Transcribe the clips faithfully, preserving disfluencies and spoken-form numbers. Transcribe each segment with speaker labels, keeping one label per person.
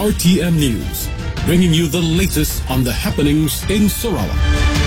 Speaker 1: R T M News, bringing you the latest on the happenings in Sarawak.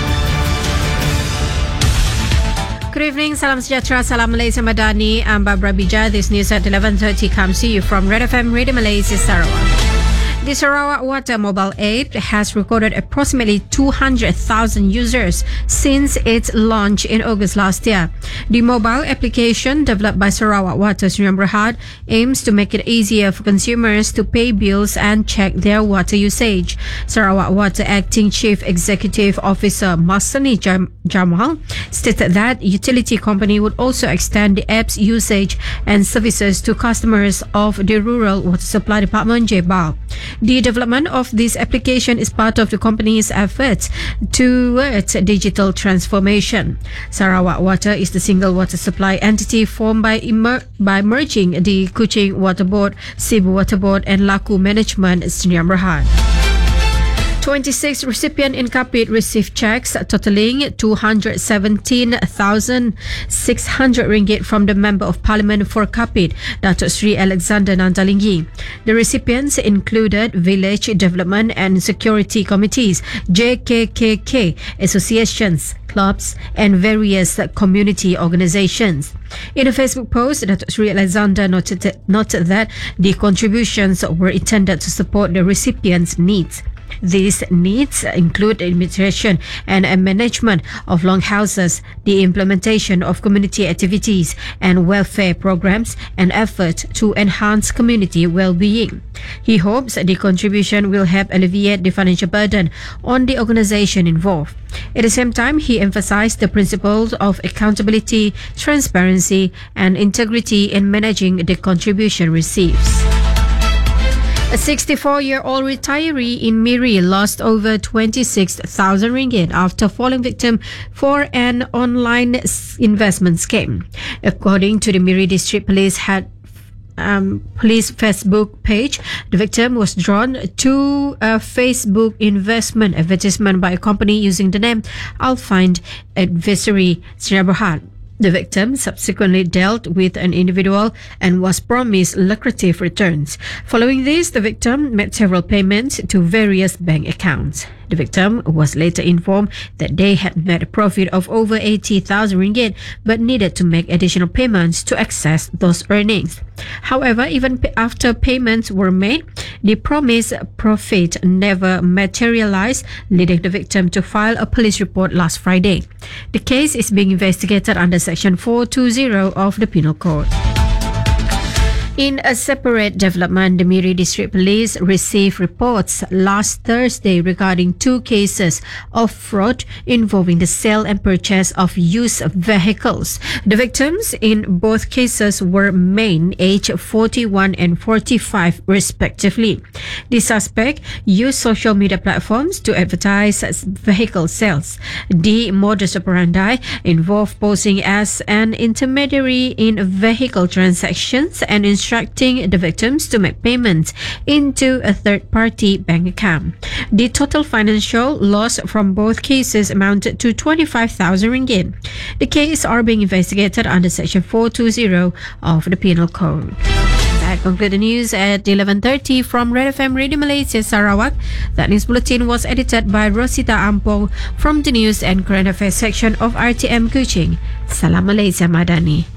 Speaker 2: Good evening, salam sejahtera, salam Malaysia Madani. I'm Barbara Bija. This news at eleven thirty comes to you from Red F M Radio Malaysia Sarawak. The Sarawak Water mobile app has recorded approximately two hundred thousand users since its launch in August last year. The mobile application, developed by Sarawak Water Sdn Bhd, aims to make it easier for consumers to pay bills and check their water usage. Sarawak Water Acting Chief Executive Officer Masani Jam- Jamal stated that utility company would also extend the app's usage and services to customers of the Rural Water Supply Department, J B A L. The development of this application is part of the company's efforts towards digital transformation. Sarawak Water is the single water supply entity formed by emer- by merging the Kuching Water Board, Cebu Water Board and Laku Management Sdn Bhd. twenty-six recipients in Kapit received checks totaling two hundred seventeen thousand six hundred ringgit from the Member of Parliament for Kapit, Datuk Sri Alexander Nandalingi. The recipients included Village Development and Security Committees, J K K K, associations, clubs and various community organizations. In a Facebook post, Datuk Sri Alexander noted, noted that the contributions were intended to support the recipients' needs. These needs include administration and management of longhouses, the implementation of community activities and welfare programs, and effort to enhance community well-being. He hopes the contribution will help alleviate the financial burden on the organization involved. At the same time, he emphasized the principles of accountability, transparency, and integrity in managing the contribution receipts. A sixty-four-year-old retiree in Miri lost over twenty-six thousand ringgit after falling victim for an online investment scheme. According to the Miri District Police head Um, police Facebook page, the victim was drawn to a Facebook investment advertisement by a company using the name I'll Find Advisory Sdn Bhd. The victim subsequently dealt with an individual and was promised lucrative returns. Following this, the victim made several payments to various bank accounts. The victim was later informed that they had made a profit of over eighty thousand ringgit but needed to make additional payments to access those earnings. However, even after payments were made, the promised profit never materialized, leading the victim to file a police report last Friday. The case is being investigated under Section four twenty of the Penal Code. In a separate development, the Miri District Police received reports last Thursday regarding two cases of fraud involving the sale and purchase of used vehicles. The victims in both cases were men aged forty-one and forty-five respectively. The suspect used social media platforms to advertise vehicle sales. The modus operandi involved posing as an intermediary in vehicle transactions and instructing the victims to make payments into a third-party bank account. The total financial loss from both cases amounted to twenty-five thousand ringgit. The cases are being investigated under Section four twenty of the Penal Code. That concludes the news at eleven thirty from Red F M Radio Malaysia Sarawak. That news bulletin was edited by Rosita Ampong from the News and Current Affairs section of R T M Kuching. Salam Malaysia Madani.